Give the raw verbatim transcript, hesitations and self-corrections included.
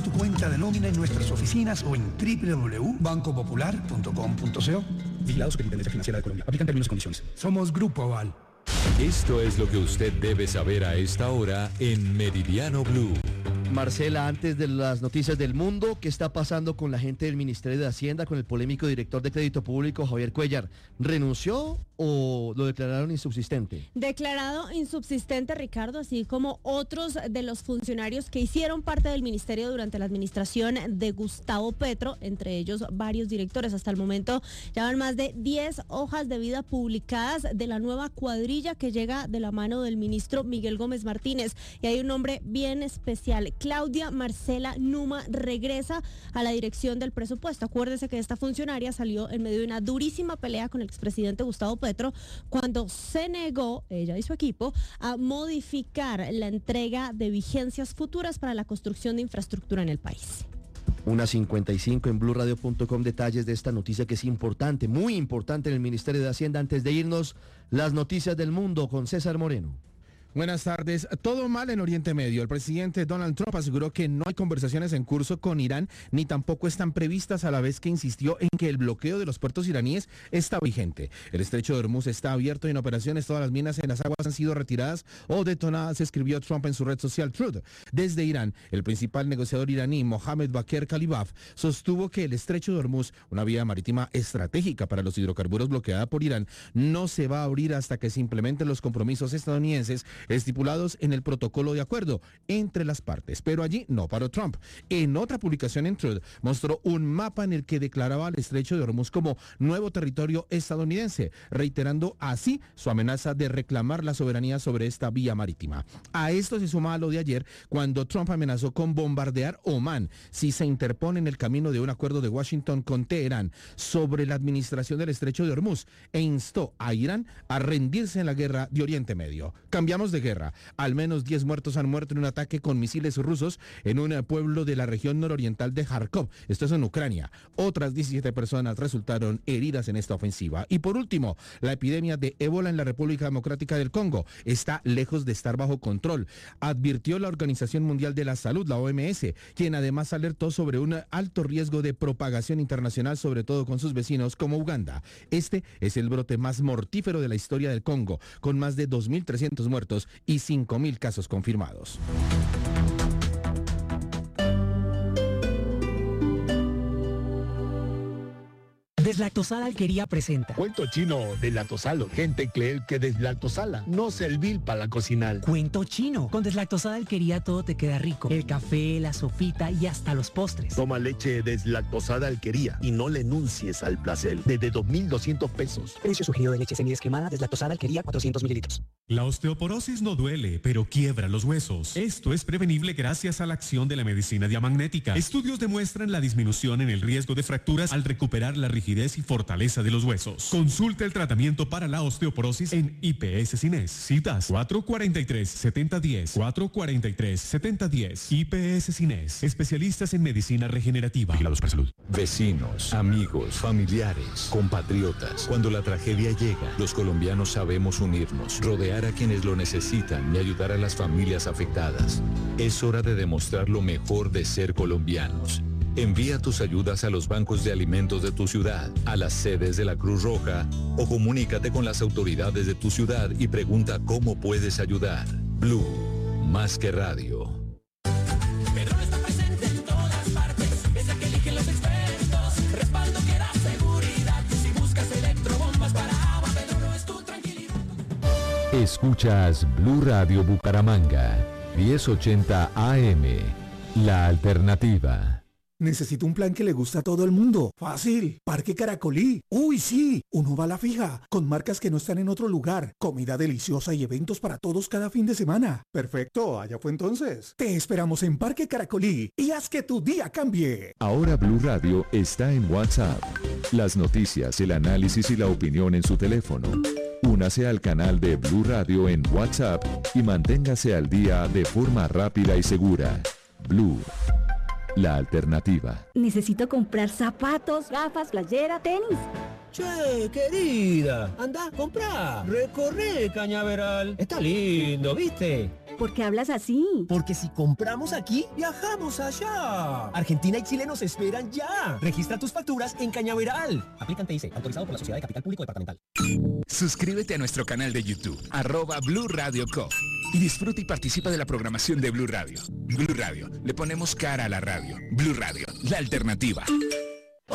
tu cuenta de nómina en nuestras oficinas o en doble u doble u doble u punto banco popular punto com punto co. Vigilado Superintendencia Financiera de Colombia. Aplican términos y condiciones. Somos Grupo Aval. Esto es lo que usted debe saber a esta hora en Meridiano Blue. Marcela, antes de las noticias del mundo, ¿qué está pasando con la gente del Ministerio de Hacienda, con el polémico director de Crédito Público, Javier Cuellar? ¿Renunció o lo declararon insubsistente? Declarado insubsistente, Ricardo, así como otros de los funcionarios que hicieron parte del ministerio durante la administración de Gustavo Petro, entre ellos varios directores. Hasta el momento ya van más de diez hojas de vida publicadas de la nueva cuadrilla que llega de la mano del ministro Miguel Gómez Martínez. Y hay un nombre bien especial. Claudia Marcela Numa regresa a la dirección del presupuesto. Acuérdese que esta funcionaria salió en medio de una durísima pelea con el expresidente Gustavo Petro cuando se negó, ella y su equipo, a modificar la entrega de vigencias futuras para la construcción de infraestructura en el país. Una cincuenta y cinco en blue radio punto com, detalles de esta noticia que es importante, muy importante en el Ministerio de Hacienda. Antes de irnos, las noticias del mundo con César Moreno. Buenas tardes. Todo mal en Oriente Medio. El presidente Donald Trump aseguró que no hay conversaciones en curso con Irán, ni tampoco están previstas, a la vez que insistió en que el bloqueo de los puertos iraníes está vigente. El estrecho de Hormuz está abierto y en operaciones todas las minas en las aguas han sido retiradas o detonadas, escribió Trump en su red social Truth. Desde Irán, el principal negociador iraní, Mohammad Bakr Kalibaf, sostuvo que el estrecho de Hormuz, una vía marítima estratégica para los hidrocarburos bloqueada por Irán, no se va a abrir hasta que se implementen los compromisos estadounidenses estipulados en el protocolo de acuerdo entre las partes. Pero allí no paró Trump. En otra publicación en Truth mostró un mapa en el que declaraba al estrecho de Hormuz como nuevo territorio estadounidense, reiterando así su amenaza de reclamar la soberanía sobre esta vía marítima. A esto se suma lo de ayer, cuando Trump amenazó con bombardear Omán si se interpone en el camino de un acuerdo de Washington con Teherán sobre la administración del estrecho de Hormuz, e instó a Irán a rendirse en la guerra de Oriente Medio. Cambiamos de guerra. Al menos diez muertos han muerto en un ataque con misiles rusos en un pueblo de la región nororiental de Kharkov. Esto es en Ucrania. Otras diecisiete personas resultaron heridas en esta ofensiva. Y por último, la epidemia de ébola en la República Democrática del Congo está lejos de estar bajo control, advirtió la Organización Mundial de la Salud, la O M S, quien además alertó sobre un alto riesgo de propagación internacional, sobre todo con sus vecinos como Uganda. Este es el brote más mortífero de la historia del Congo, con más de dos mil trescientos muertos y cinco mil casos confirmados. Deslactosada Alquería presenta Cuento chino deslactosalo. Gente cree que deslactosala no servir para cocinar. Cuento chino. Con Deslactosada Alquería todo te queda rico. El café, la sopita y hasta los postres. Toma leche deslactosada Alquería y no le enuncies al placer. Desde dos mil doscientos pesos. Precio sugerido de leche semidescremada Deslactosada Alquería, cuatrocientos mililitros. La osteoporosis no duele, pero quiebra los huesos. Esto es prevenible gracias a la acción de la medicina diamagnética. Estudios demuestran la disminución en el riesgo de fracturas al recuperar la rigidez y fortaleza de los huesos. Consulta el tratamiento para la osteoporosis en I P S Cines. Citas cuatro cuatro tres, siete cero uno cero, cuatro cuatro tres, siete cero uno cero. I P S Cines, especialistas en medicina regenerativa. Vigilados para salud. Vecinos, amigos, familiares, compatriotas. Cuando la tragedia llega, los colombianos sabemos unirnos, rodear a quienes lo necesitan y ayudar a las familias afectadas. Es hora de demostrar lo mejor de ser colombianos. Envía tus ayudas a los bancos de alimentos de tu ciudad, a las sedes de la Cruz Roja, o comunícate con las autoridades de tu ciudad y pregunta cómo puedes ayudar. Blue, más que radio. Petróleos está presente en todas partes, es el que eligen los expertos, respaldo que da seguridad. Si buscas electrobombas para agua, Petróleos es tu tranquilidad. Escuchas Blue Radio Bucaramanga, diez ochenta A M, la alternativa. Necesito un plan que le guste a todo el mundo. Fácil. Parque Caracolí. Uy, sí. Uno va a la fija, con marcas que no están en otro lugar. Comida deliciosa y eventos para todos cada fin de semana. Perfecto, allá fue entonces. Te esperamos en Parque Caracolí y haz que tu día cambie. Ahora Blue Radio está en WhatsApp. Las noticias, el análisis y la opinión en su teléfono. Únase al canal de Blue Radio en WhatsApp y manténgase al día de forma rápida y segura. Blue, la alternativa. Necesito comprar zapatos, gafas, playera, tenis. Che, querida, anda, comprá, recorre Cañaveral. Está lindo, ¿viste? ¿Por qué hablas así? Porque si compramos aquí, viajamos allá. Argentina y Chile nos esperan ya. Registra tus facturas en Cañaveral. Aplican T I C, autorizado por la Sociedad de Capital Público Departamental. Suscríbete a nuestro canal de YouTube, arroba Blue Radio Co. Y disfruta y participa de la programación de Blue Radio. Blue Radio, le ponemos cara a la radio. Blue Radio, la alternativa.